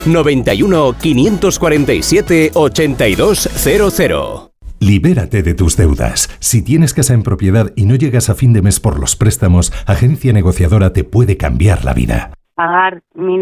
91 547 8200. Libérate de tus deudas. Si tienes casa en propiedad y no llegas a fin de mes por los préstamos, Agencia Negociadora te puede cambiar la vida. Pagar